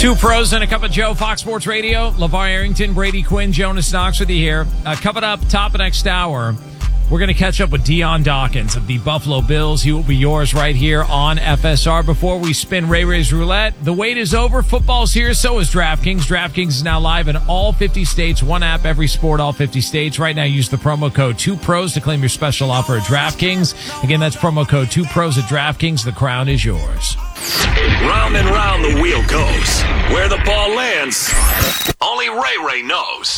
Two pros and a cup of Joe, Fox Sports Radio. LeVar Arrington, Brady Quinn, Jonas Knox with you here. Coming up, top of next hour, we're going to catch up with Dion Dawkins of the Buffalo Bills. He will be yours right here on FSR. Before we spin Ray Ray's Roulette, the wait is over. Football's here, so is DraftKings. DraftKings is now live in all 50 states. One app, every sport, all 50 states. Right now, use the promo code 2pros to claim your special offer at DraftKings. Again, that's promo code 2pros at DraftKings. The crown is yours. Round and round the wheel goes. Where the ball lands, only Ray knows.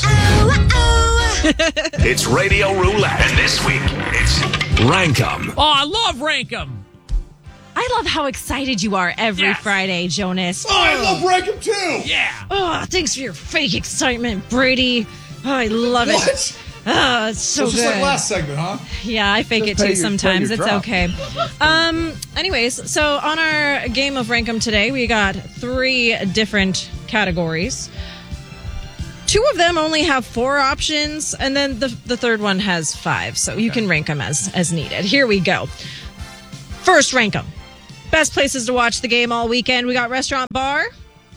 It's Radio Roulette. And this week, it's Rankum. Oh, I love Rankum. I love how excited you are every Friday, Jonas. Oh, I love Rankum too. Yeah. Oh, thanks for your fake excitement, Brady. Oh, I love it. What? Oh, it's so Just good. like last segment, huh? Yeah, I fake it too sometimes. It's okay. Anyways, so on our game of Rankum today, we got 3 different categories. 2 of them only have 4 options, and then the third one has 5, so you can rank them as needed. Here we go. First, rank them. Best places to watch the game all weekend. We got restaurant, bar.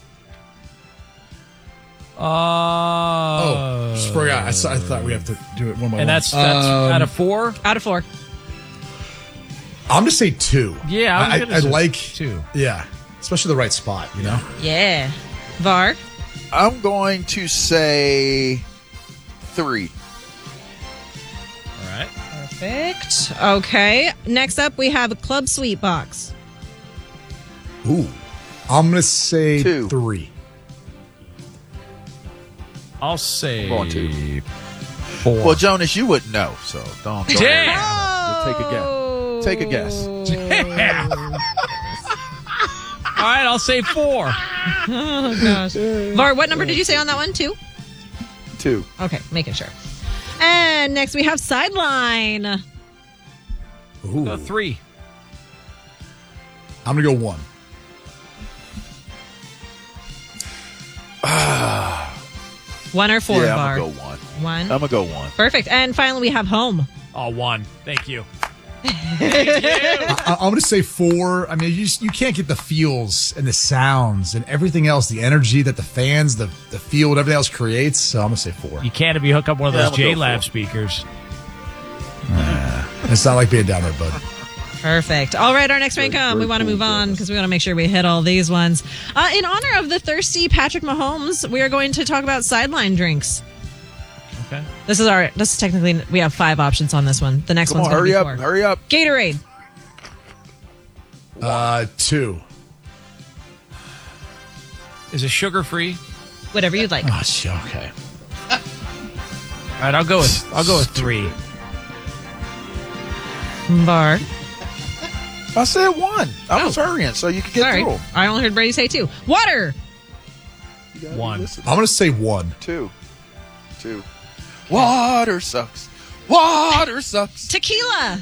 Just forgot. I thought we have to do it one by one. And that's out of 4? Out of 4. I'm going to say 2. Yeah, I like 2. Yeah, especially the right spot, you know? Yeah. Var. I'm going to say 3. All right. Perfect. Okay. Next up, we have a Club Suite box. Ooh. I'm going to say 2. 3. I'll say I'm going 2. 4. Well, Jonas, you wouldn't know, so don't. Damn. Just take a guess. Damn. All right, I'll say 4. Oh, gosh. Var, what number did you say on that one? 2? 2. Okay, making sure. And next we have Sideline. Ooh. 3. I'm going to go 1. 1 or 4, Yeah, Var? I'm going to go 1. 1. I'm going to go 1. Perfect. And finally we have Home. Oh, 1. Thank you. I'm going to say 4. I mean, you can't get the feels and the sounds and everything else, the energy that the fans, the field, everything else creates. So I'm going to say 4. You can't if you hook up one of those I'm gonna go JLab 4. speakers. It's not like being down there, bud. Perfect. All right, our next rank we want to move on because we want to make sure we hit all these ones. In honor of the thirsty Patrick Mahomes, we are going to talk about Sideline drinks. Okay. This is technically, we have 5 options on this one. The next Come one's on, going to be hurry 4. up. Hurry up. Gatorade. 2. Is it sugar-free? Whatever you'd like. Oh, shit, okay. All right, I'll go with 3. Bar. I said 1. I was hurrying so you could get Sorry. through. I only heard Brady say 2. Water. 1. I'm going to say 1. 2. Water sucks. Water sucks. Tequila.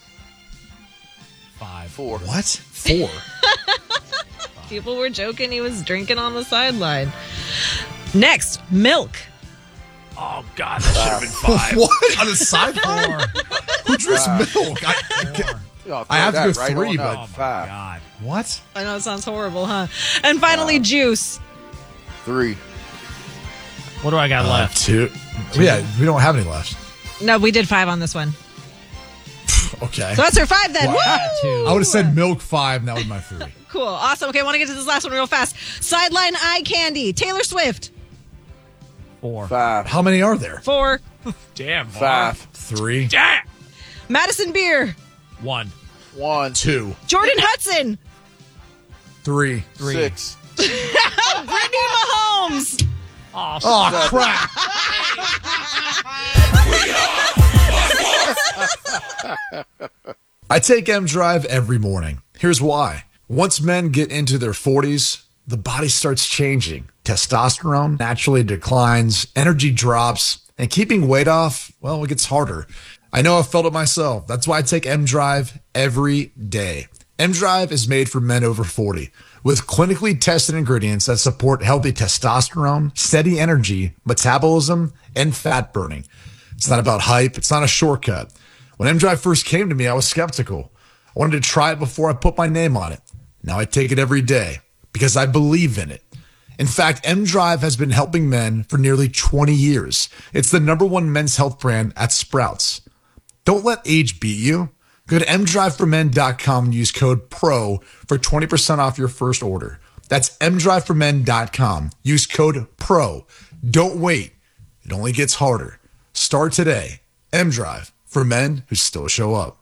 5. 4. What? 4? People were joking he was drinking on the sideline. Next, milk. Oh, God, that should have been 5. What? On the sideline? Who drinks milk? I have to go 3, but... Oh, my 5. God. What? I know it sounds horrible, huh? And finally, juice. 3. What do I got left? 2. Yeah, we don't have any left. No, we did 5 on this one. Okay. So that's our 5 then. Wow. Woo! I would have said milk 5, and that was my 3. Cool. Awesome. Okay, I want to get to this last one real fast. Sideline eye candy. Taylor Swift. 4. 5. How many are there? 4. Damn. 5. 3. Damn. Madison Beer. 1. 1. 2. Jordan Hudson. 3. 6. Brittany Mahomes. Oh, crap. I take M Drive every morning. Here's why. Once men get into their 40s, the body starts changing. Testosterone naturally declines, energy drops, and keeping weight off, well, it gets harder. I know I've felt it myself. That's why I take M Drive every day. M Drive is made for men over 40 with clinically tested ingredients that support healthy testosterone, steady energy, metabolism, and fat burning. It's not about hype. It's not a shortcut. When M Drive first came to me, I was skeptical. I wanted to try it before I put my name on it. Now I take it every day because I believe in it. In fact, M-Drive has been helping men for nearly 20 years. It's the #1 men's health brand at Sprouts. Don't let age beat you. Go to mdriveformen.com and use code PRO for 20% off your first order. That's mdriveformen.com. Use code PRO. Don't wait. It only gets harder. Start today. M-Drive, for men who still show up.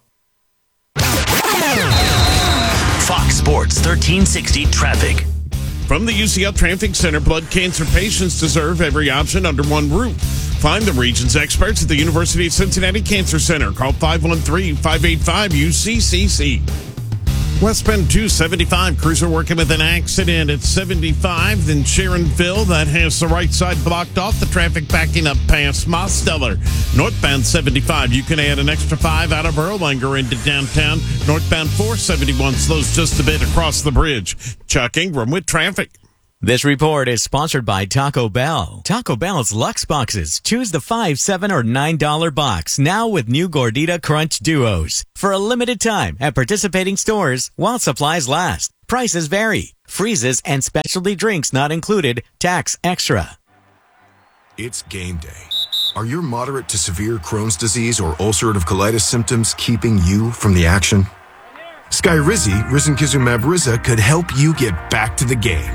Fox Sports 1360 traffic. From the UCL Traffic Center, blood cancer patients deserve every option under one roof. Find the region's experts at the University of Cincinnati Cancer Center. Call 513-585-UCCC. Westbound 275, cruiser working with an accident at 75. Then Sharonville, that has the right side blocked off. The traffic backing up past Mosteller. Northbound 75, you can add an extra 5 out of Erlanger into downtown. Northbound 471 slows just a bit across the bridge. Chuck Ingram with traffic. This report is sponsored by Taco Bell. Taco Bell's Luxe Boxes. Choose the $5, $7, or $9 box. Now with new Gordita Crunch Duos. For a limited time at participating stores while supplies last. Prices vary. Freezes and specialty drinks not included. Tax extra. It's game day. Are your moderate to severe Crohn's disease or ulcerative colitis symptoms keeping you from the action? Skyrizi, risankizumab Riza, could help you get back to the game.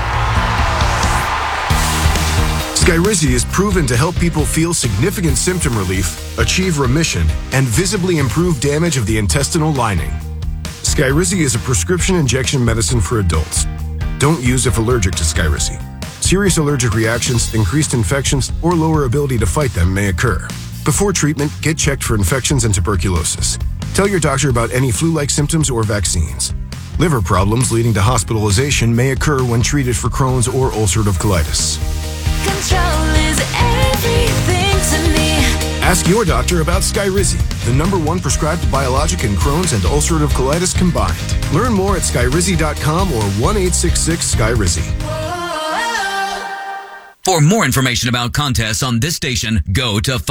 Skyrizi is proven to help people feel significant symptom relief, achieve remission, and visibly improve damage of the intestinal lining. Skyrizi is a prescription injection medicine for adults. Don't use if allergic to Skyrizi. Serious allergic reactions, increased infections, or lower ability to fight them may occur. Before treatment, get checked for infections and tuberculosis. Tell your doctor about any flu-like symptoms or vaccines. Liver problems leading to hospitalization may occur when treated for Crohn's or ulcerative colitis. Control is everything to me. Ask your doctor about Skyrizi, the #1 prescribed biologic in Crohn's and ulcerative colitis combined. Learn more at skyrizi.com or 1-866-SKYRIZI. For more information about contests on this station, go to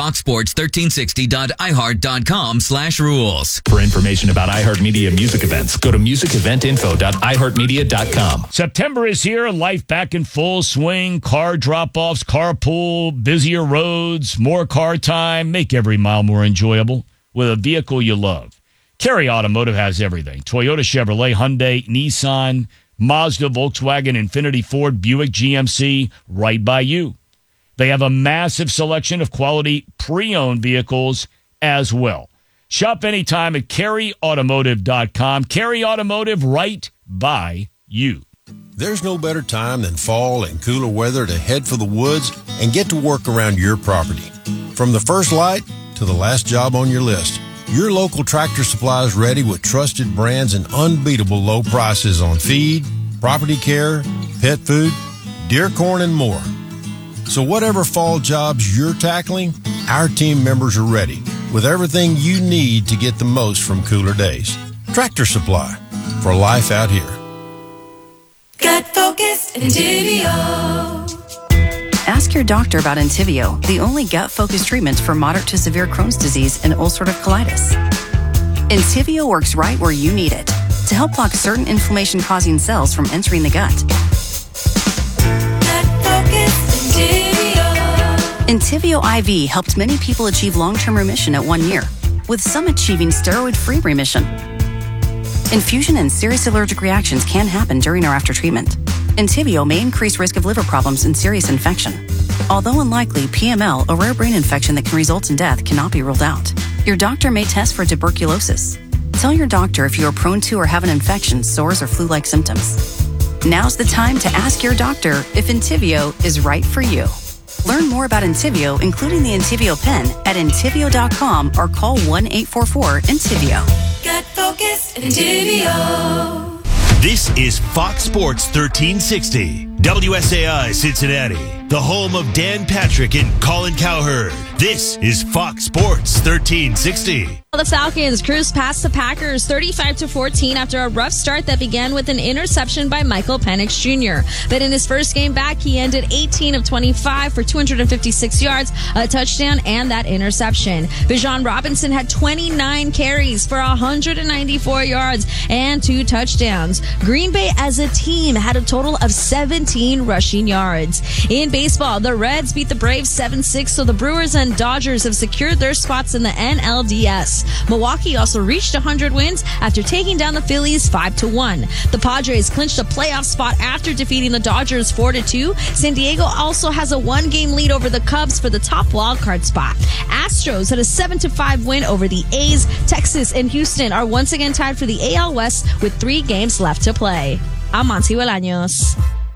foxsports1360.iheart.com/rules. For information about iHeartMedia music events, go to musiceventinfo.iheartmedia.com. September is here, life back in full swing, car drop-offs, carpool, busier roads, more car time. Make every mile more enjoyable with a vehicle you love. Carey Automotive has everything. Toyota, Chevrolet, Hyundai, Nissan, Mazda, Volkswagen, Infiniti, Ford, Buick, GMC, right by you. They have a massive selection of quality pre-owned vehicles as well. Shop anytime at careyautomotive.com. Carey Automotive, right by you. There's no better time than fall and cooler weather to head for the woods and get to work around your property. From the first light to the last job on your list, your local Tractor Supply is ready with trusted brands and unbeatable low prices on feed, property care, pet food, deer corn, and more. So whatever fall jobs you're tackling, our team members are ready with everything you need to get the most from cooler days. Tractor Supply, for life out here. Gut Focus and Entivio. Ask your doctor about Entivio, the only gut-focused treatment for moderate to severe Crohn's disease and ulcerative colitis. Entivio works right where you need it to help block certain inflammation-causing cells from entering the gut. Entivio IV helped many people achieve long-term remission at 1 year, with some achieving steroid-free remission. Infusion and serious allergic reactions can happen during or after treatment. Entivio may increase risk of liver problems and serious infection. Although unlikely, PML, a rare brain infection that can result in death, cannot be ruled out. Your doctor may test for tuberculosis. Tell your doctor if you are prone to or have an infection, sores, or flu-like symptoms. Now's the time to ask your doctor if Entivio is right for you. Learn more about Entivio, including the Entivio pen, at Entivio.com or call 1-844-ENTIVIO. Gut Focus and Entivio. This is Fox Sports 1360, WSAI Cincinnati, the home of Dan Patrick and Colin Cowherd. This is Fox Sports 1360. The Falcons cruised past the Packers 35-14 after a rough start that began with an interception by Michael Penix Jr. But in his first game back, he ended 18 of 25 for 256 yards, a touchdown, and that interception. Bijan Robinson had 29 carries for 194 yards and 2 touchdowns. Green Bay as a team had a total of 17 rushing yards. In baseball, the Reds beat the Braves 7-6, so the Brewers and Dodgers have secured their spots in the NLDS. Milwaukee also reached 100 wins after taking down the Phillies 5-1. The Padres clinched a playoff spot after defeating the Dodgers 4-2. San Diego also has a 1-game lead over the Cubs for the top wildcard spot. Astros had a 7-5 win over the A's. Texas and Houston are once again tied for the AL West with 3 games left to play. I'm Monty Bolaños.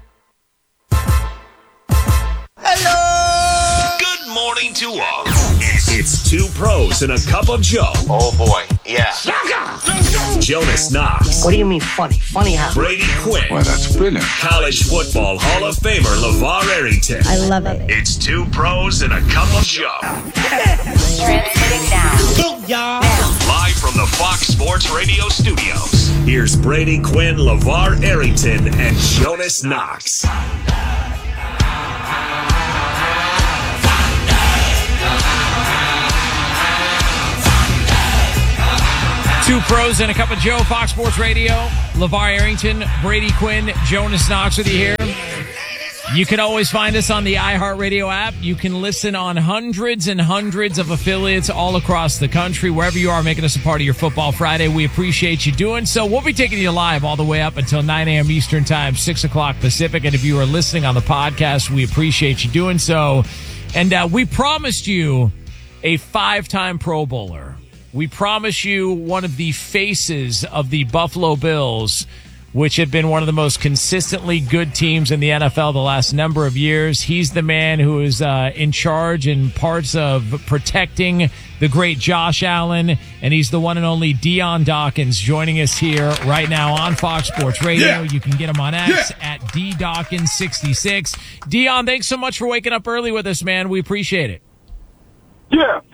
Good morning to all. It's 2 pros and a cup of Joe. Oh boy, yeah. Jonas Knox. What do you mean funny? Funny how? Brady Quinn. Well, that's brilliant. College football Hall of Famer LeVar Arrington. I love it. It's 2 pros and a cup of Joe. Transmitting now. Live from the Fox Sports Radio studios. Here's Brady Quinn, LeVar Arrington, and Jonas Knox. Two pros and a cup of Joe, Fox Sports Radio. LeVar Arrington, Brady Quinn, Jonas Knox with you here. You can always find us on the iHeartRadio app. You can listen on hundreds and hundreds of affiliates all across the country. Wherever you are, making us a part of your Football Friday, we appreciate you doing so. We'll be taking you live all the way up until 9 a.m. Eastern Time, 6 o'clock Pacific. And if you are listening on the podcast, we appreciate you doing so. And we promised you a 5-time Pro Bowler. We promise you one of the faces of the Buffalo Bills, which have been one of the most consistently good teams in the NFL the last number of years. He's the man who is in charge in parts of protecting the great Josh Allen, and he's the one and only Dion Dawkins joining us here right now on Fox Sports Radio. Yeah. You can get him on X at ddawkins66. Dion, thanks so much for waking up early with us, man. We appreciate it. Yeah.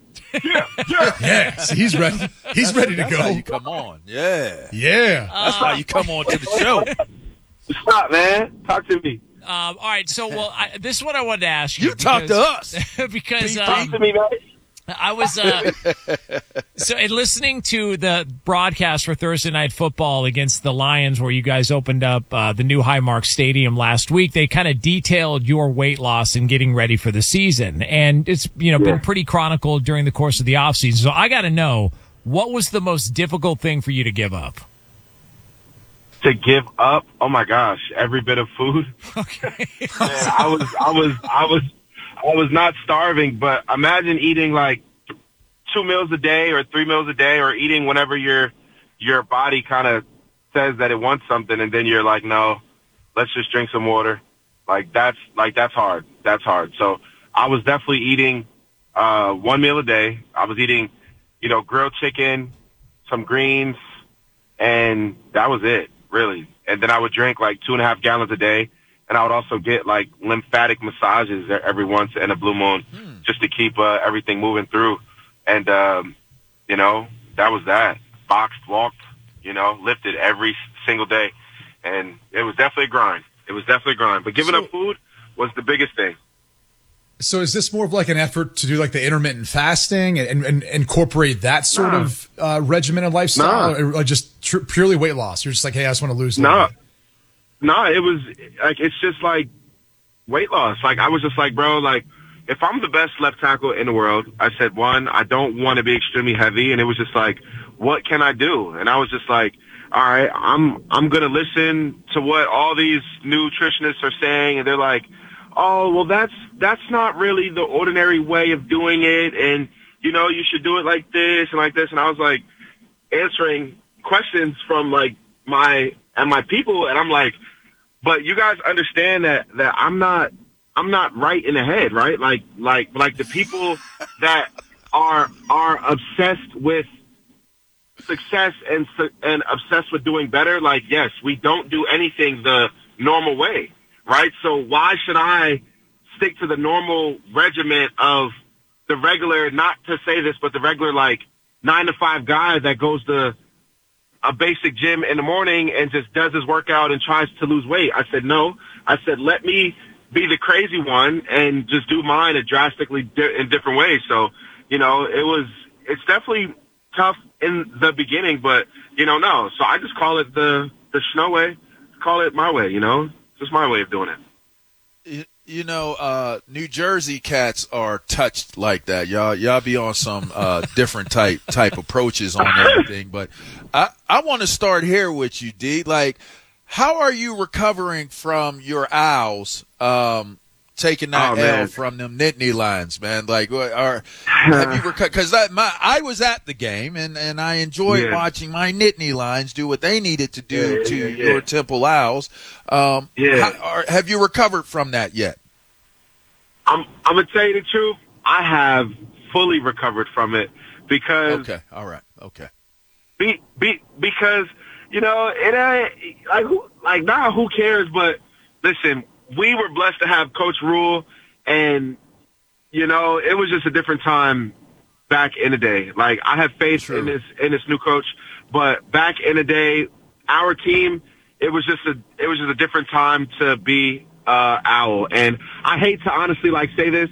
See, he's ready. He's ready to That's go. How you come on. Yeah. That's how you come on to the show. Stop, man. Talk to me. All right. So, this is what I wanted to ask you. You talk to us. Because talk to me, man. I was so in listening to the broadcast for Thursday Night Football against the Lions, where you guys opened up the new Highmark Stadium last week. They kind of detailed your weight loss and getting ready for the season, and it's been pretty chronicled during the course of the offseason. So I got to know, what was the most difficult thing for you to give up? To give up? Oh my gosh, every bit of food. Okay. Man, I was not starving, but imagine eating like 2 meals a day or 3 meals a day, or eating whenever your body kind of says that it wants something, and then you're like, no, let's just drink some water. That's hard. That's hard. So I was definitely eating 1 meal a day. I was eating, grilled chicken, some greens, and that was it, really. And then I would drink like 2.5 gallons a day. And I would also get like lymphatic massages every once in a blue moon, just to keep everything moving through. And, that was that. Boxed, walked, lifted every single day. And it was definitely a grind. But giving up food was the biggest thing. So is this more of like an effort to do like the intermittent fasting and incorporate that sort of regimented lifestyle, or just purely weight loss? You're just like, hey, I just want to lose. No, it was like, it's just like weight loss. Like, I was just like, bro, like, if I'm the best left tackle in the world, I said, one, I don't want to be extremely heavy. And it was just like, what can I do? And I was just like, all right, I'm going to listen to what all these nutritionists are saying. And they're like, oh, well, that's not really the ordinary way of doing it. And, you should do it like this and like this. And I was like answering questions from like my people. And I'm like, but you guys understand that I'm not right in the head, right? Like the people that are obsessed with success and obsessed with doing better. Like, yes, we don't do anything the normal way, right? So why should I stick to the normal regimen of the regular, not to say this, but the regular, like, 9-to-5 guy that goes to a basic gym in the morning and just does his workout and tries to lose weight. I said, no. I said, let me be the crazy one and just do mine in drastically in different ways. So, you know, it's definitely tough in the beginning, but, you know, no. So I just call it the Snow way. Call it my way, you know? Just my way of doing it. You know, New Jersey cats are touched like that. Y'all be on some different type approaches on everything. But I want to start here with you, D. Like, how are you recovering from your owls taking that L from them Nittany Lions, man? Like, have you recovered? Because I was at the game and I enjoyed watching my Nittany Lions do what they needed to do to your Temple Owls. Have you recovered from that yet? I'm gonna tell you the truth. I have fully recovered from it because because you know it ain't who cares? But listen, we were blessed to have Coach Rule, and you know it was just a different time back in the day. Like I have faith in this new coach, but back in the day, our team it was just a different time to be Owl. And I hate to honestly say this.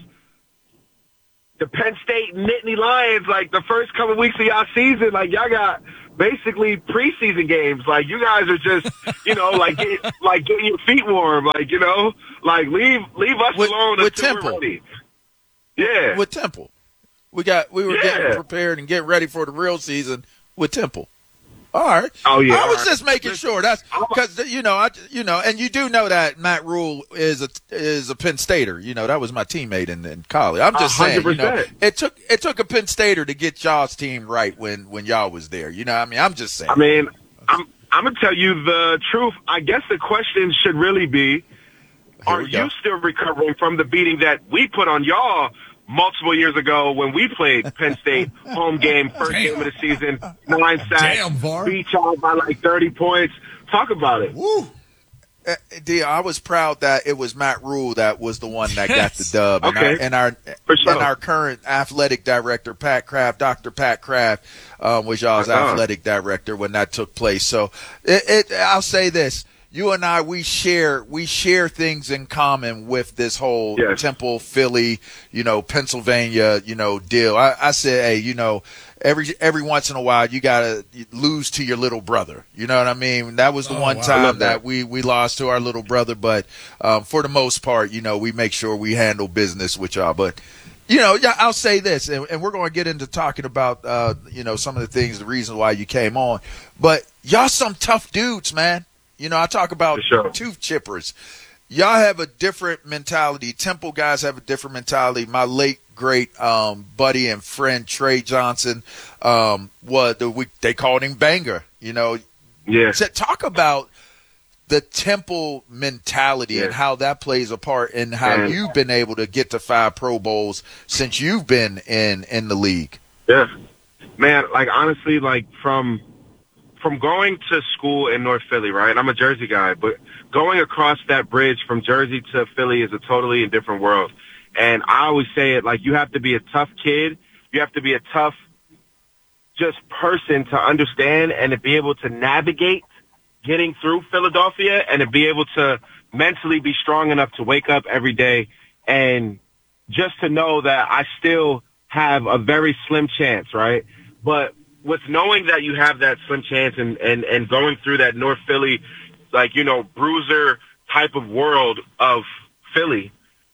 The Penn State Nittany Lions, like the first couple weeks of y'all season, like y'all got basically preseason games. Like you guys are just, you know, getting your feet warm. Like, you know, like leave us alone until we're ready. Yeah. With Temple. We were getting prepared and getting ready for the real season with Temple. All right. Oh yeah. I was just making sure. That's because and you do know that Matt Rule is a Penn Stater. You know, that was my teammate in college. I'm just saying. 100%. You know, it took a Penn Stater to get y'all's team right when y'all was there. You know, I mean, I'm just saying. I mean, I'm gonna tell you the truth. I guess the question should really be: are you still recovering from the beating that we put on y'all multiple years ago when we played Penn State home game, first game of the season, 9 sacks, beat y'all by like 30 points. Talk about it. Woo. D, I was proud that it was Matt Rule that was the one that got the dub. And our current athletic director, Pat Kraft, Dr. Pat Kraft, was y'all's athletic director when that took place. So I'll say this. You and I, we share things in common with this whole Temple, Philly, you know, Pennsylvania, you know, deal. I said, hey, you know, every once in a while you gotta lose to your little brother. You know what I mean? That was the one time that we lost to our little brother, but for the most part, you know, we make sure we handle business with y'all. But you know, I'll say this, and we're going to get into talking about you know, some of the things, the reasons why you came on. But y'all some tough dudes, man. You know, I talk about tooth chippers. Y'all have a different mentality. Temple guys have a different mentality. My late, great buddy and friend, Trey Johnson, they called him Banger, you know. Yeah. So talk about the Temple mentality and how that plays a part in how you've been able to get to 5 Pro Bowls since you've been in the league. Yeah. Man, like, honestly, like, from going to school in North Philly, right? I'm a Jersey guy, but going across that bridge from Jersey to Philly is a totally different world. And I always say it, like, you have to be a tough kid. You have to be a tough just person to understand and to be able to navigate getting through Philadelphia and to be able to mentally be strong enough to wake up every day and just to know that I still have a very slim chance, right? But with knowing that you have that slim chance and going through that North Philly, like, you know, bruiser type of world of Philly,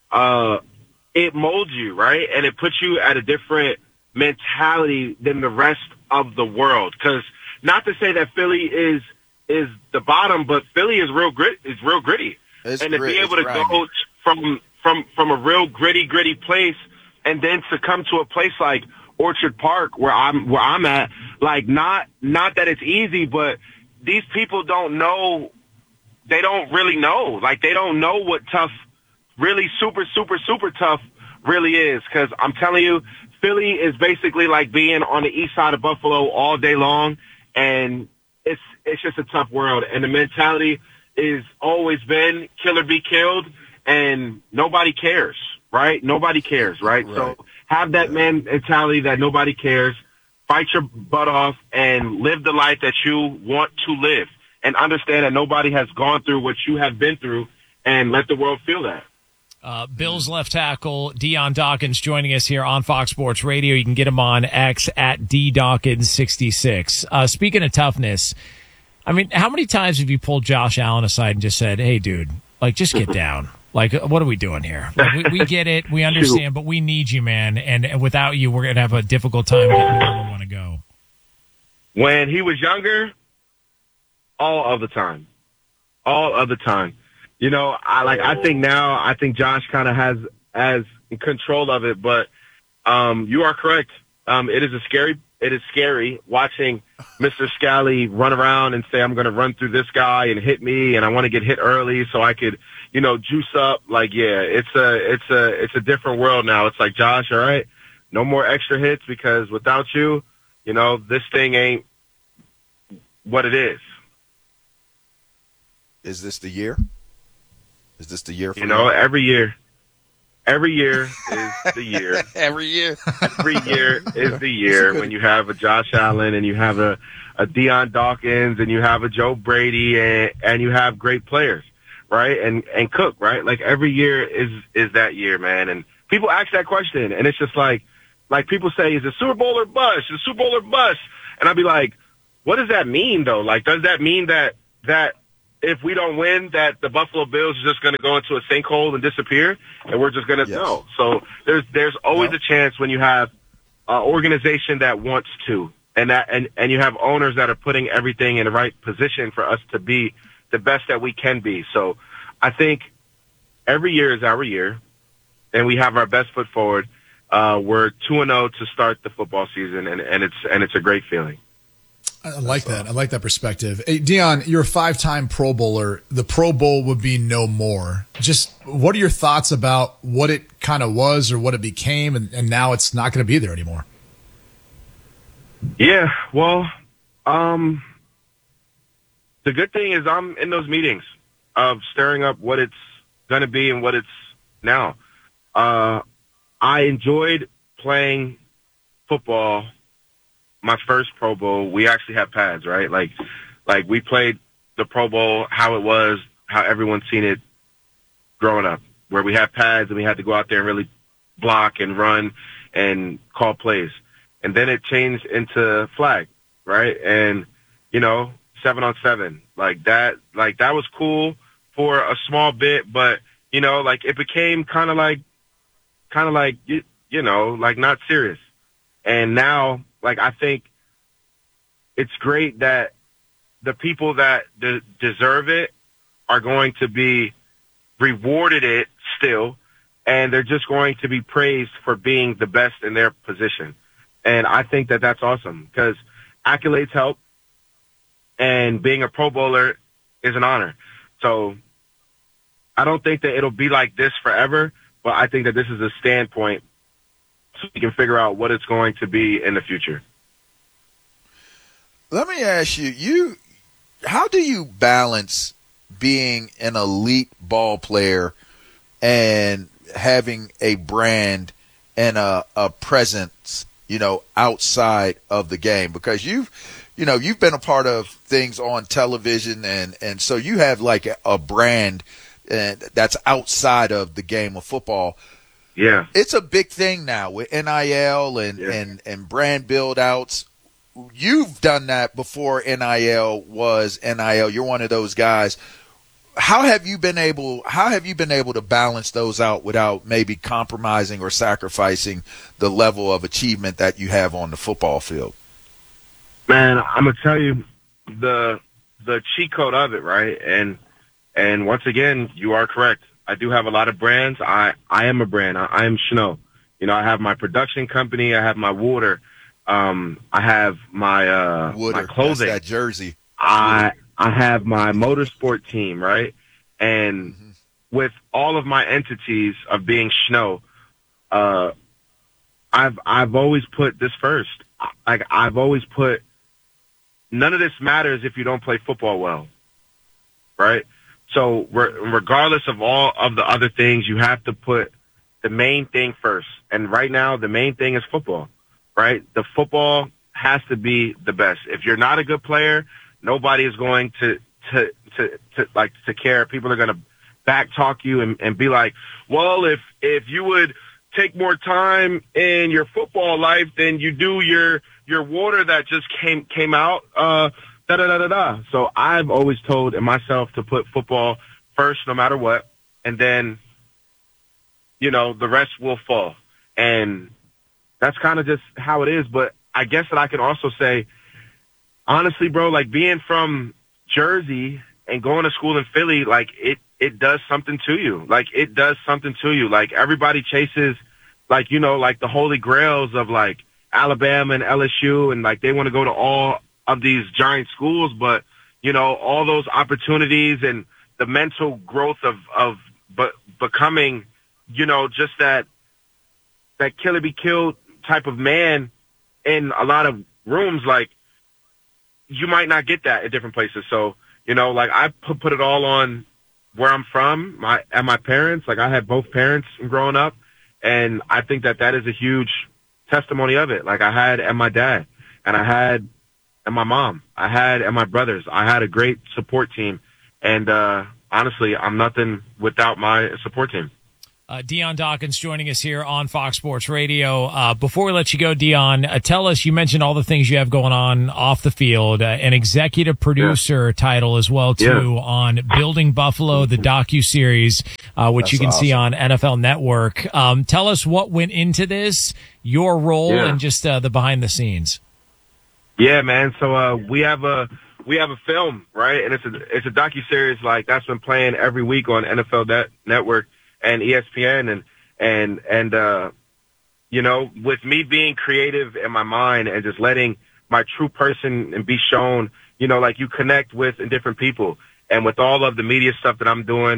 it molds you, right? And it puts you at a different mentality than the rest of the world. Because not to say that Philly is the bottom, but Philly is real gritty. And to be able to go from a real gritty place and then to come to a place like Orchard Park where I'm at, like, not that it's easy, but these people don't know. They don't really know. Like, they don't know what tough, really super tough really is. Because I'm telling you, Philly is basically like being on the east side of Buffalo all day long, and it's just a tough world. And the mentality is always been kill or be killed, and nobody cares, right? Nobody cares, right? So have that mentality that nobody cares. Fight your butt off and live the life that you want to live, and understand that nobody has gone through what you have been through, and let the world feel that. Bills left tackle Dion Dawkins joining us here on Fox Sports Radio. You can get him on X at ddawkins66. Speaking of toughness, I mean, how many times have you pulled Josh Allen aside and just said, hey, dude, like, just get down? Like, what are we doing here? Like, we get it. We understand, but we need you, man. And without you, we're going to have a difficult time getting where we want to go. When he was younger, all of the time. All of the time. You know, I think Josh kind of has control of it, but you are correct. It is scary watching Mr. Scally run around and say, I'm going to run through this guy and hit me, and I want to get hit early so I could, you know, juice up. Like, yeah, it's a different world now. It's like, Josh, all right, no more extra hits, because without you, you know, this thing ain't what it is. Is this the year? Is this the year for every year is the year. Every year is the year when you have a Josh Allen and you have a Dion Dawkins and you have a Joe Brady and you have great players, right? And Cook, right? Like, every year is that year, man. And people ask that question, and it's just like people say, is it Super Bowl or bust? Is it Super Bowl or bust? And I'd be like, what does that mean, though? Like, does that mean that if we don't win, that the Buffalo Bills are just going to go into a sinkhole and disappear, and we're just going to know? So there's always a chance when you have an organization that wants to, and you have owners that are putting everything in the right position for us to be the best that we can be. So I think every year is our year, and we have our best foot forward. We're 2-0 to start the football season, and it's a great feeling. I like that. I like that perspective. Hey, Dion, you're a 5-time Pro Bowler. The Pro Bowl would be no more. Just what are your thoughts about what it kind of was or what it became, and now it's not going to be there anymore? Yeah, well, the good thing is I'm in those meetings of stirring up what it's going to be and what it's now. I enjoyed playing football. My first Pro Bowl, we actually had pads, right? Like we played the Pro Bowl how it was, how everyone's seen it growing up, where we had pads and we had to go out there and really block and run and call plays. And then it changed into flag, right? And, 7-on-7, like that was cool for a small bit, but, it became kind of like, not serious. And now, I think it's great that the people that deserve it are going to be rewarded it still, and they're just going to be praised for being the best in their position. And I think that that's awesome, because accolades help, and being a Pro Bowler is an honor. So I don't think that it'll be like this forever, but I think that this is a standpoint so we can figure out what it's going to be in the future. Let me ask you, how do you balance being an elite ball player and having a brand and a presence, outside of the game? Because you've been a part of things on television, and so you have like a brand that's outside of the game of football. Yeah. It's a big thing now with NIL and brand build outs. You've done that before NIL was NIL. You're one of those guys. How have you been able to balance those out without maybe compromising or sacrificing the level of achievement that you have on the football field? Man, I'm going to tell you the cheat code of it, right? And once again, you are correct. I do have a lot of brands. I am a brand. I am Schno. I have my production company. I have my water. I have my Water, my clothing. that's that jersey. I have my motorsport team, right? And with all of my entities of being Schno, I've always put this first. I've always put, none of this matters if you don't play football well, right? So regardless of all of the other things, you have to put the main thing first. And right now, the main thing is football, right? The football has to be the best. If you're not a good player, nobody is going to care. People are going to back talk you and be like, well, if you would take more time in your football life than you do your water that just came out, So I've always told myself to put football first no matter what, and then, the rest will fall. And that's kind of just how it is. But I guess that I can also say, honestly, bro, like being from Jersey and going to school in Philly, like it does something to you. Like it does something to you. Like everybody chases, like, like the holy grails of like Alabama and LSU, and like they want to go to all of these giant schools, but all those opportunities and the mental growth of becoming, just that kill or be killed type of man in a lot of rooms, like you might not get that at different places. So, like I put it all on where I'm from, my parents. Like I had both parents growing up, and I think that is a huge testimony of it. Like I had and my dad, and I had and my mom, I had and my brothers. I had a great support team, and honestly, I'm nothing without my support team. Dion Dawkins joining us here on Fox Sports Radio. Before we let you go, Dion, tell us, you mentioned all the things you have going on off the field, an executive producer title as well, too, on Building Buffalo, the docuseries, which you can see on NFL Network. Tell us what went into this, your role, and just the behind the scenes. Yeah, man. So we have a film, right? And it's a docuseries like that's been playing every week on NFL Network and ESPN, and with me being creative in my mind and just letting my true person and be shown, like you connect with different people, and with all of the media stuff that I'm doing,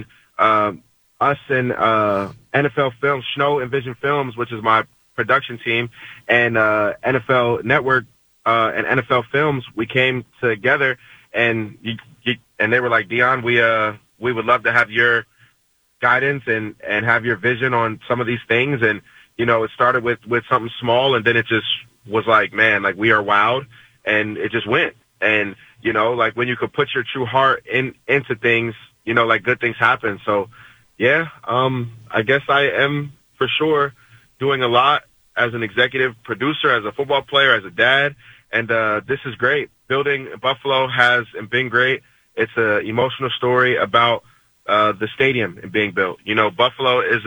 us and NFL Films, Snow and Vision Films, which is my production team, and NFL Network and NFL Films, we came together, and they were like, Dion, we would love to have your guidance and have your vision on some of these things. And, it started with something small, and then it just was like, man, like we are wowed, and it just went. And, like when you could put your true heart into things, like good things happen. So yeah, I guess I am for sure doing a lot as an executive producer, as a football player, as a dad. And, this is great. Building Buffalo has been great. It's an emotional story about the stadium being built. Buffalo is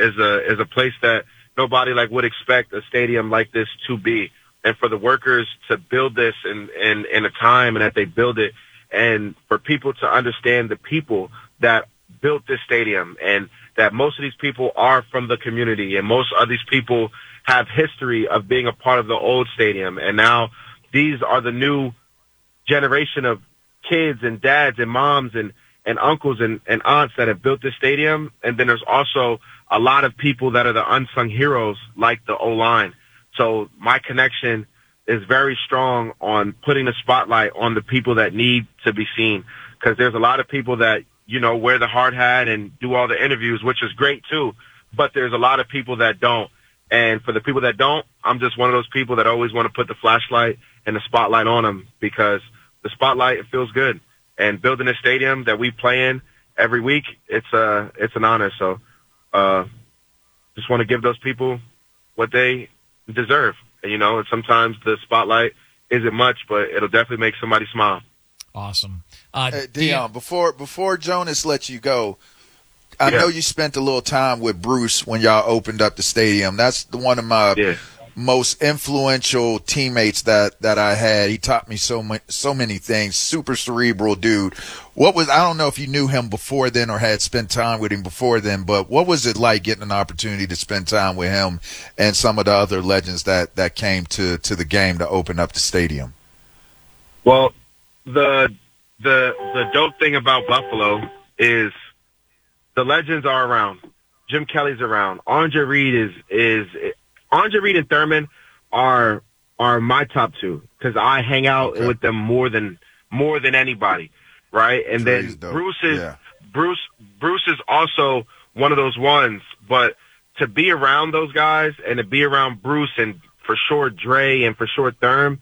a place that nobody like would expect a stadium like this to be. And for the workers to build this in a time and that they build it, and for people to understand the people that built this stadium, and that most of these people are from the community, and most of these people have history of being a part of the old stadium. And now these are the new generation of kids and dads and moms and uncles and aunts that have built this stadium. And then there's also a lot of people that are the unsung heroes, like the O-line. So my connection is very strong on putting the spotlight on the people that need to be seen, because there's a lot of people that, wear the hard hat and do all the interviews, which is great too, but there's a lot of people that don't. And for the people that don't, I'm just one of those people that always want to put the flashlight and the spotlight on them, because the spotlight, it feels good. And building a stadium that we play in every week, it's an honor. So, just want to give those people what they deserve. And, sometimes the spotlight isn't much, but it'll definitely make somebody smile. Awesome. Dion, before Jonas lets you go, I know you spent a little time with Bruce when y'all opened up the stadium. That's one of my most influential teammates that I had. He taught me so many things. Super cerebral dude. I don't know if you knew him before then or had spent time with him before then, but what was it like getting an opportunity to spend time with him and some of the other legends that came to the game to open up the stadium? Well, the dope thing about Buffalo is the legends are around. Jim Kelly's around. Andre Reed Andre Reed and Thurman are my top two, because I hang out with them more than anybody, right? And then Bruce is also one of those ones. But to be around those guys and to be around Bruce and for sure Dre and for sure Therm,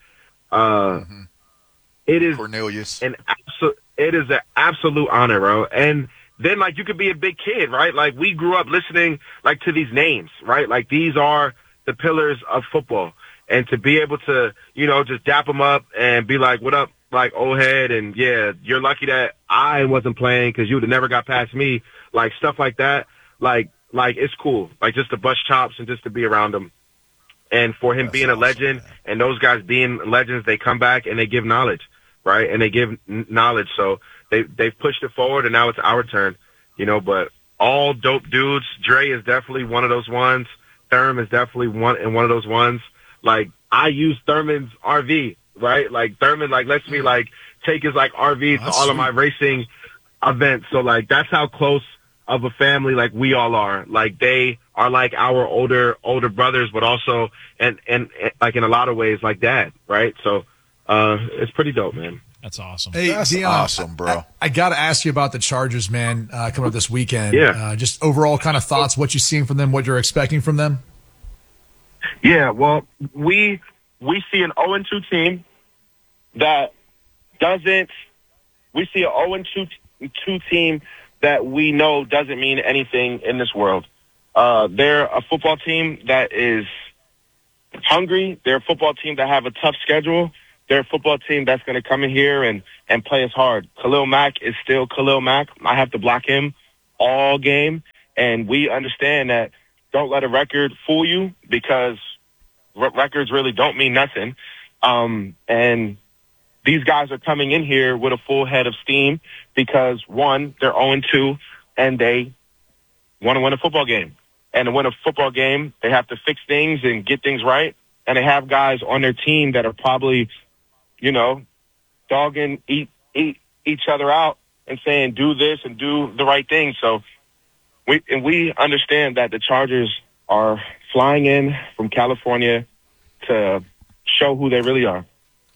it is Cornelius. It is an absolute honor, bro. And then, like, you could be a big kid, right? Like, we grew up listening, like, to these names, right? Like, these are the pillars of football. And to be able to, just dap them up and be like, what up, like, old head, and, yeah, you're lucky that I wasn't playing because you would have never got past me. Like, stuff like that. Like, it's cool. Like, just to bust chops and just to be around him. And for him being a legend and those guys being legends, they come back and they give knowledge, right? And they give knowledge. So they've pushed it forward, and now it's our turn, but all dope dudes. Dre is definitely one of those ones. Therm is definitely one of those ones. Like, I use Thurman's RV, right? Like, Thurman, like, lets me, like, take his, like, RV to all of my racing events. So, like, that's how close of a family, like, we all are. Like, they are like our older brothers, but also, and like, in a lot of ways, like dad, right? So, it's pretty dope, man. That's awesome. Hey, that's Dion, awesome, bro. I got to ask you about the Chargers, man, coming up this weekend. Yeah. Just overall kind of thoughts, what you're seeing from them, what you're expecting from them. Yeah, well, we see an 0-2 team that doesn't. We see an 0-2 team that we know doesn't mean anything in this world. They're a football team that is hungry. They're a football team that have a tough schedule. They're a football team that's going to come in here and play us hard. Khalil Mack is still Khalil Mack. I have to block him all game, and we understand that. Don't let a record fool you, because records really don't mean nothing. And these guys are coming in here with a full head of steam because, one, they're 0-2, and they want to win a football game. And to win a football game, they have to fix things and get things right. And they have guys on their team that are probably, dogging each other out and saying, do this and do the right thing. So we understand that the Chargers are flying in from California to show who they really are.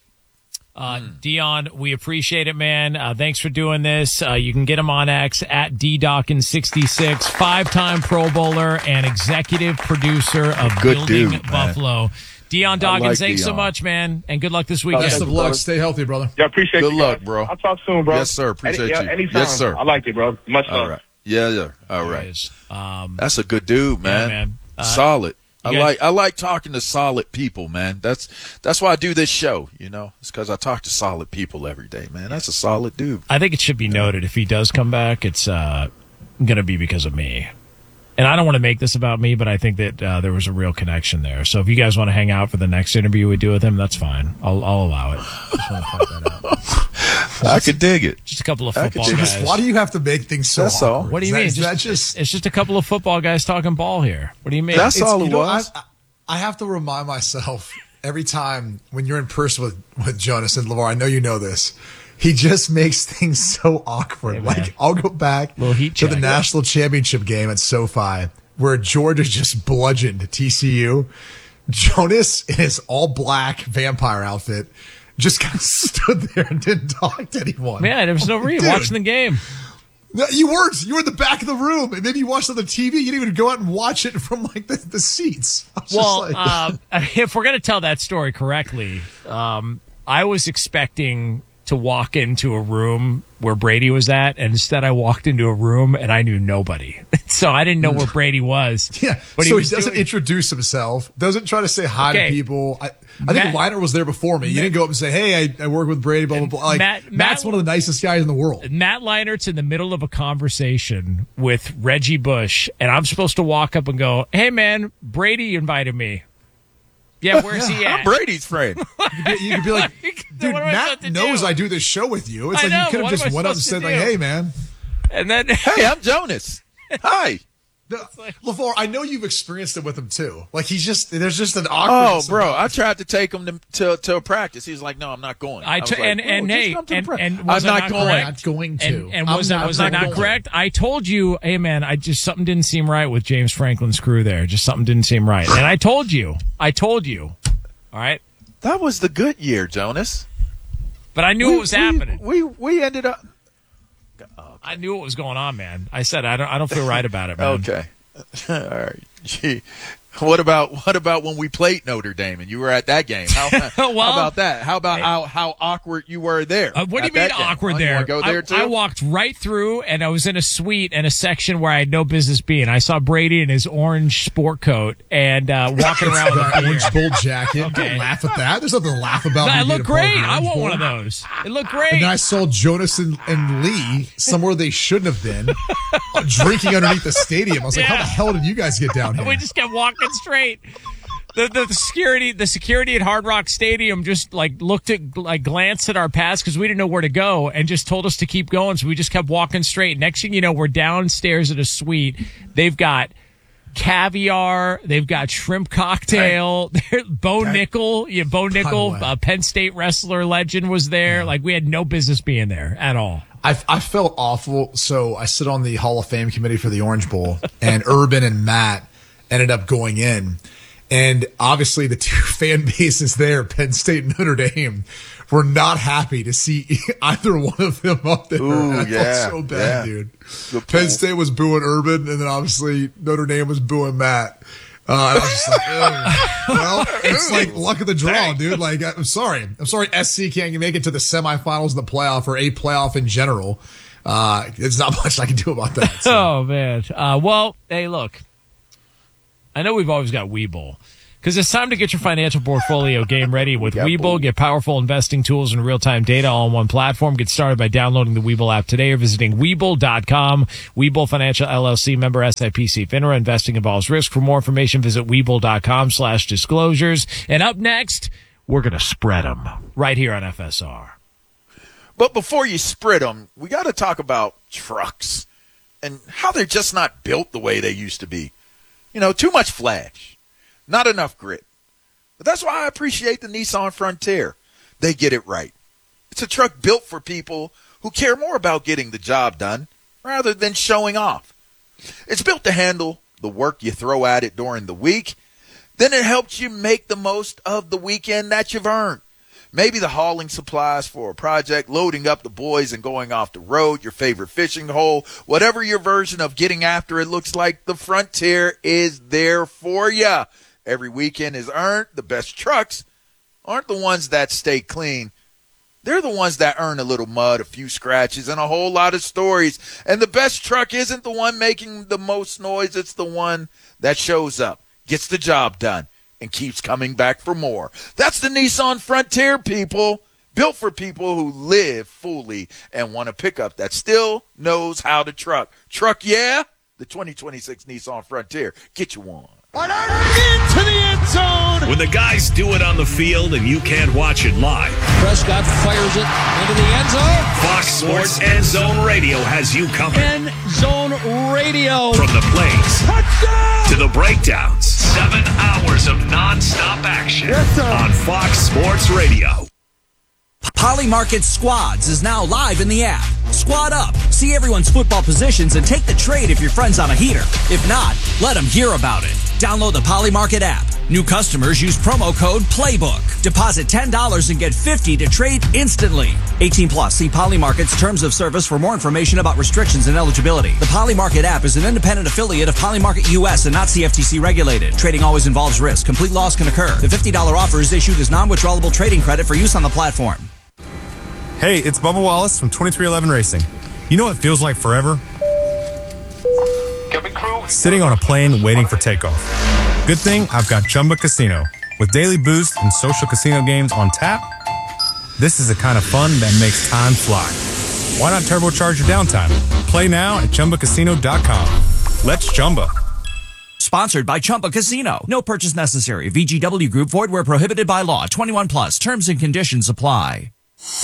Dion, we appreciate it, man. Thanks for doing this. You can get him on X at ddawkins66, 5-time Pro Bowler and executive producer of Building Buffalo. Dion Dawkins, thanks so much, man, and good luck this weekend. Best of luck. Stay healthy, brother. Yeah, appreciate it. Good luck, bro. I'll talk soon, bro. Yes, sir. Appreciate you. Anytime. Yes, sir. I like it, bro. Much love. All right. Yeah. All right. That's a good dude, man. Yeah, man. Solid. I like talking to solid people, man. That's why I do this show, It's because I talk to solid people every day, man. That's a solid dude. I think it should be noted, if he does come back, it's going to be because of me. And I don't want to make this about me, but I think that there was a real connection there. So if you guys want to hang out for the next interview we do with him, that's fine. I'll allow it. Just want to point that out. I could dig it. Just a couple of football guys. Why do you have to make things so That's awkward? all. What do you mean? It's just a couple of football guys talking ball here. What do you mean? That's all it was. I have to remind myself every time when you're in person with Jonas and LeVar, I know you know this, he just makes things so awkward. Hey, like, I'll go back to the national championship game at SoFi where Georgia just bludgeoned TCU. Jonas, in his all-black vampire outfit, just kind of stood there and didn't talk to anyone. Man, there was no reason watching the game. No, you weren't. You were in the back of the room, and maybe you watched on the TV. You didn't even go out and watch it from like the seats. Well, if we're going to tell that story correctly, I was expecting to walk into a room where Brady was at, and instead I walked into a room and I knew nobody. So I didn't know where Brady was. Yeah, but he doesn't introduce himself, doesn't try to say hi to people. I think Leiner was there before me. You didn't go up and say, hey, I work with Brady, blah, blah, blah. Like, Matt's one of the nicest guys in the world. Matt Leinert's in the middle of a conversation with Reggie Bush, and I'm supposed to walk up and go, hey, man, Brady invited me. Yeah, where's he at? I'm Brady's friend. You could be like, dude, Matt knows I do this show with you. It's like you could have just went up and said, like, hey, man. And then, hey, I'm Jonas. Hi. LeVar, I know you've experienced it with him too. Like there's just an awkwardness. Oh, bro, I tried to take him to a practice. He's like, "No, I'm not going." I'm not going. And was I'm not going to. And was I not correct? I told you, hey man, something didn't seem right with James Franklin's crew there. Just something didn't seem right. And I told you. All right. That was the good year, Jonas. But I knew it was happening. We ended up. I knew what was going on, man. I said I don't feel right about it, man. Okay. All right. Gee. What about when we played Notre Dame and you were at that game? How about that? How about how awkward you were there? What do you mean awkward there? You go there too? I walked right through, and I was in a suite in a section where I had no business being. I saw Brady in his orange sport coat and walking around with an orange bull jacket. Okay. Don't laugh at that. There's nothing to laugh about. No, it looked great. I want one of those. It looked great. And then I saw Jonas and Lee somewhere they shouldn't have been, drinking underneath the stadium. I was like, how the hell did you guys get down here? We just kept walking straight. The security at Hard Rock Stadium just glanced at our pass because we didn't know where to go and just told us to keep going. So we just kept walking straight. Next thing you know, we're downstairs at a suite. They've got caviar. They've got shrimp cocktail. Bo Nickel, Penn State wrestler legend was there. Yeah. Like we had no business being there at all. I felt awful. So I sit on the Hall of Fame committee for the Orange Bowl, and Urban and Matt ended up going in. And obviously the two fan bases there, Penn State and Notre Dame, were not happy to see either one of them up there. Ooh, I felt so bad, dude. Penn State was booing Urban, and then obviously Notre Dame was booing Matt. And I was just like, well, it's like luck of the draw, dude. Like, I'm sorry. SC can't make it to the semifinals of the playoff or a playoff in general. There's not much I can do about that. So. Oh, man. Well, hey, look. I know we've always got Webull because it's time to get your financial portfolio game ready with Webull. Get powerful investing tools and real-time data all on one platform. Get started by downloading the Webull app today or visiting Webull.com. Webull Financial LLC, member SIPC FINRA. Investing involves risk. For more information, visit Webull.com/disclosures. And up next, we're going to spread them right here on FSR. But before you spread them, we got to talk about trucks and how they're just not built the way they used to be. You know, too much flash, not enough grit. But that's why I appreciate the Nissan Frontier. They get it right. It's a truck built for people who care more about getting the job done rather than showing off. It's built to handle the work you throw at it during the week. Then it helps you make the most of the weekend that you've earned. Maybe the hauling supplies for a project, loading up the boys and going off the road, your favorite fishing hole, whatever your version of getting after it looks like, the Frontier is there for you. Every weekend is earned. The best trucks aren't the ones that stay clean. They're the ones that earn a little mud, a few scratches, and a whole lot of stories. And the best truck isn't the one making the most noise. It's the one that shows up, gets the job done, and keeps coming back for more. That's the Nissan Frontier, people. Built for people who live fully and want a pickup that still knows how to truck. Truck, yeah? The 2026 Nissan Frontier. Get you one. Into the end zone. When the guys do it on the field and you can't watch it live. Prescott fires it into the end zone. Fox Sports End Zone Radio has you covered. End Zone Radio. From the plays to the breakdowns. 7 hours of nonstop action on Fox Sports Radio. Poly Market Squads is now live in the app. Squad up, see everyone's football positions, and take the trade if your friend's on a heater. If not, let them hear about it. Download the Poly Market app. New customers use promo code PLAYBOOK. Deposit $10 and get $50 to trade instantly. 18 plus. See Poly Market's terms of service for more information about restrictions and eligibility. The Poly Market app is an independent affiliate of Poly Market US and not CFTC regulated. Trading always involves risk. Complete loss can occur. The $50 offer is issued as non-withdrawable trading credit for use on the platform. Hey, it's Bubba Wallace from 2311 Racing. You know what feels like forever? Sitting on a plane waiting for takeoff. Good thing I've got Chumba Casino. With daily boost and social casino games on tap, this is the kind of fun that makes time fly. Why not turbocharge your downtime? Play now at ChumbaCasino.com. Let's Chumba. Sponsored by Chumba Casino. No purchase necessary. VGW Group. Void where prohibited by law. 21 plus. Terms and conditions apply.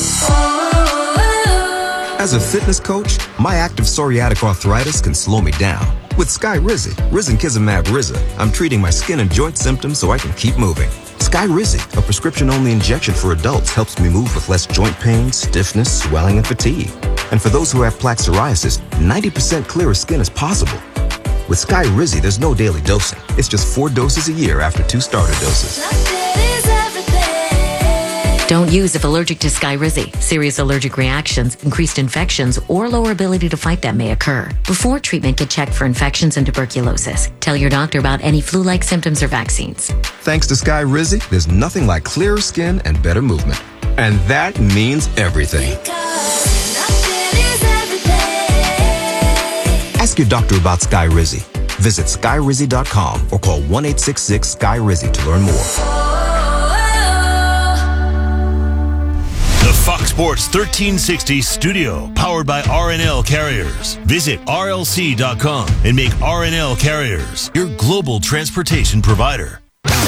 As a fitness coach, my active psoriatic arthritis can slow me down. With Skyrizi, Risankizumab Riza, I'm treating my skin and joint symptoms so I can keep moving. Skyrizi, a prescription-only injection for adults, helps me move with less joint pain, stiffness, swelling, and fatigue. And for those who have plaque psoriasis, 90% clearer skin is possible. With Skyrizi, there's no daily dosing. It's just 4 doses a year after 2 starter doses. Don't use if allergic to Skyrizi. Serious allergic reactions, increased infections, or lower ability to fight them may occur. Before treatment, get checked for infections and tuberculosis. Tell your doctor about any flu-like symptoms or vaccines. Thanks to Skyrizi, there's nothing like clearer skin and better movement. And that means everything. Ask your doctor about Skyrizi. Visit Skyrizi.com or call 1-866-SKY-RIZZI to learn more. The Fox Sports 1360 studio, powered by RNL Carriers. Visit RLC.com and make RNL Carriers your global transportation provider.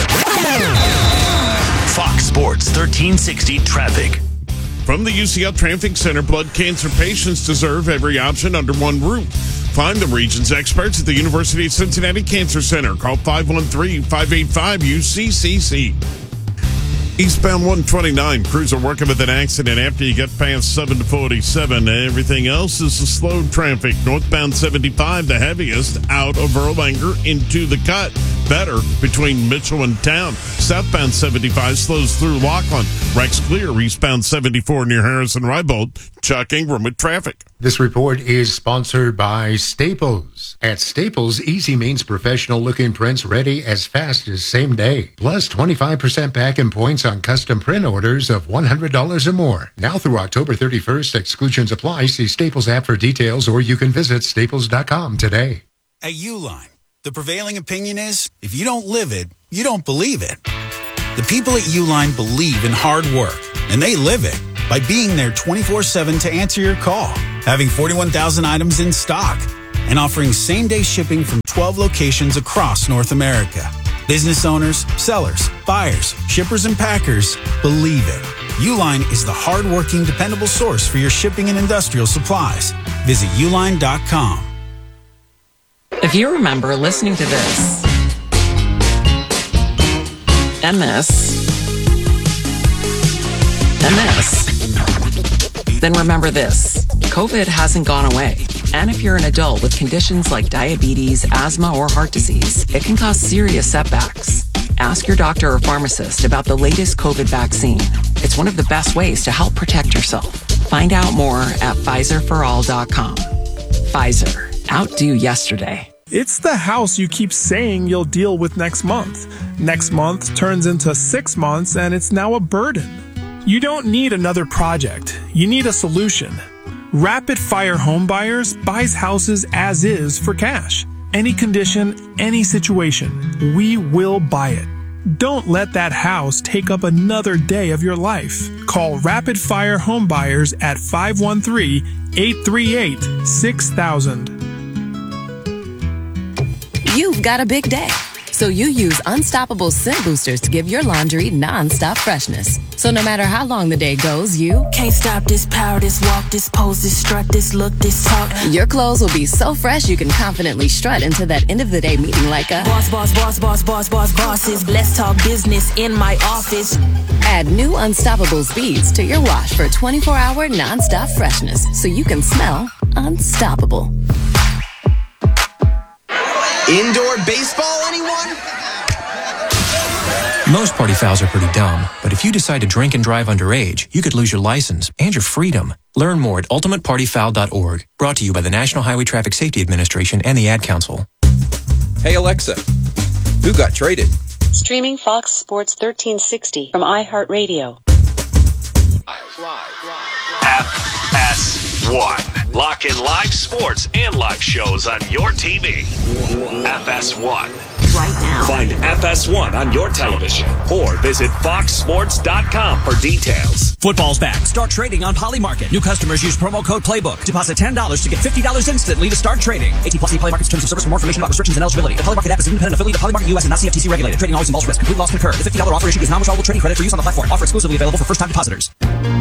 Fox Sports 1360 traffic. From the UCL Traffic Center, blood cancer patients deserve every option under one roof. Find the region's experts at the University of Cincinnati Cancer Center. Call 513-585-UCCC. Eastbound 129, crews are working with an accident after you get past 7 to 47. Everything else is a slow traffic. Northbound 75, the heaviest, out of Erlanger into the cut. Better between Mitchell and Town. Southbound 75 slows through Laughlin. Rex clear, eastbound 74 near Harrison-Rybold. Chuck Ingram with traffic. This report is sponsored by Staples. At Staples, easy means professional-looking prints ready as fast as same day. Plus 25% back in points on custom print orders of $100 or more. Now through October 31st, exclusions apply. See Staples app for details, or you can visit staples.com today. At Uline, the prevailing opinion is, if you don't live it, you don't believe it. The people at Uline believe in hard work, and they live it by being there 24/7 to answer your call, having 41,000 items in stock, and offering same-day shipping from 12 locations across North America. Business owners, sellers, buyers, shippers, and packers believe it. Uline is the hard-working, dependable source for your shipping and industrial supplies. Visit uline.com. If you remember listening to this and this, then remember this. COVID hasn't gone away. And if you're an adult with conditions like diabetes, asthma, or heart disease, it can cause serious setbacks. Ask your doctor or pharmacist about the latest COVID vaccine. It's one of the best ways to help protect yourself. Find out more at PfizerForAll.com. Pfizer. Outdo yesterday. It's the house you keep saying you'll deal with next month. Next month turns into 6 months and it's now a burden. You don't need another project. You need a solution. Rapid Fire Home Buyers buys houses as is for cash. Any condition, any situation, we will buy it. Don't let that house take up another day of your life. Call Rapid Fire Home Buyers at 513-838-6000. You've got a big day, so you use Unstoppable Scent Boosters to give your laundry non-stop freshness. So no matter how long the day goes, you can't stop this power, this walk, this pose, this strut, this look, this talk. Your clothes will be so fresh you can confidently strut into that end of the day meeting like a boss, boss, boss, boss, boss, boss, bosses. Let's talk business in my office. Add new Unstoppables beads to your wash for 24-hour non-stop freshness so you can smell unstoppable. Indoor baseball, anyone? Most party fouls are pretty dumb, but if you decide to drink and drive underage, you could lose your license and your freedom. Learn more at ultimatepartyfoul.org. Brought to you by the National Highway Traffic Safety Administration and the Ad Council. Hey Alexa, who got traded? Streaming Fox Sports 1360 from iHeartRadio. FS1. Lock in live sports and live shows on your TV. FS1. Right now. Find FS1 on your television or visit foxsports.com for details. Football's back. Start trading on Polymarket. New customers use promo code PLAYBOOK. Deposit $10 to get $50 instantly to start trading. 18+ Polymarket's terms of service. For more information about restrictions and eligibility. The Polymarket app is an independent affiliate of Polymarket US and not CFTC regulated. Trading always involves risk. Complete loss concurred. The $50 offer issued is non-withdrawable trading credit for use on the platform. Offer exclusively available for first-time depositors.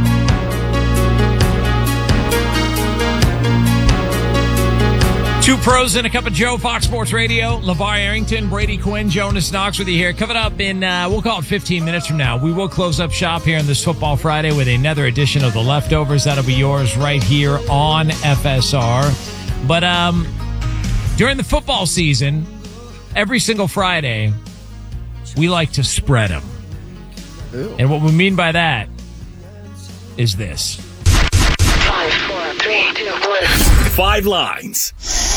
Two pros and a cup of Joe, Fox Sports Radio. LeVar Arrington, Brady Quinn, Jonas Knox with you here. Coming up in, we'll call it 15 minutes from now, we will close up shop here on this Football Friday with another edition of The Leftovers. That'll be yours right here on FSR. But during the football season, every single Friday, we like to spread them. Ew. And what we mean by that is this. 5, 4, 3, 2, 1. 5 lines.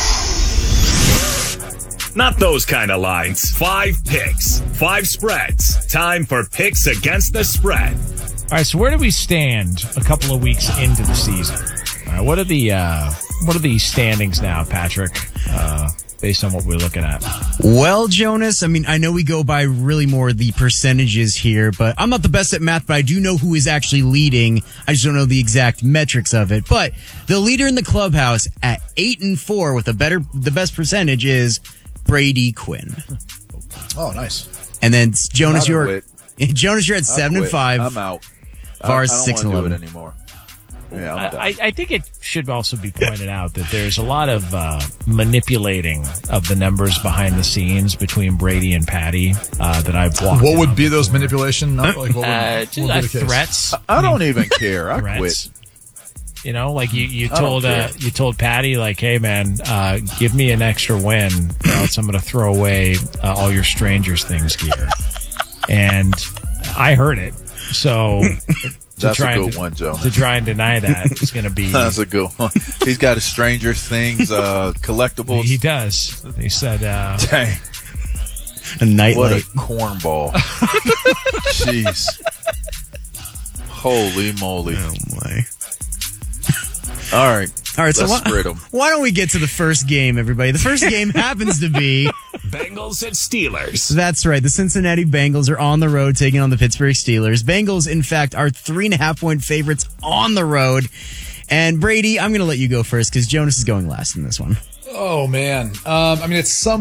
Not those kind of lines. 5 picks. 5 spreads. Time for picks against the spread. All right, so where do we stand a couple of weeks into the season? All right, what are the standings now, Patrick, based on what we're looking at? Well, Jonas, I mean, I know we go by really more the percentages here, but I'm not the best at math, but I do know who is actually leading. I just don't know the exact metrics of it. But the leader in the clubhouse at 8-4 with the best percentage is Brady Quinn. Oh, nice. And then Jonas, you're at 7-5. I'm out. Vars I don't 6-11 want to do it anymore. Yeah, I think it should also be pointed out that there's a lot of manipulating of the numbers behind the scenes between Brady and Patty that I've walked. What would be those manipulation? Like, what would be the case? Threats. I don't even care. I quit. quit. You know, like you told Patty, like, hey man, give me an extra win, or else I'm going to throw away all your Strangers Things gear. And I heard it, so. That's a good one, Joe. To try and deny that is going to be... That's a good one. He's got a Stranger Things collectibles. He does. He said... Dang. A nightlight. What a cornball. Jeez. Holy moly. Oh, my. All right. So why don't we get to the first game, everybody? The first game happens to be... Bengals and Steelers. That's right. The Cincinnati Bengals are on the road taking on the Pittsburgh Steelers. Bengals, in fact, are 3.5-point favorites on the road. And Brady, I'm going to let you go first because Jonas is going last in this one. Oh, man. I mean, it's some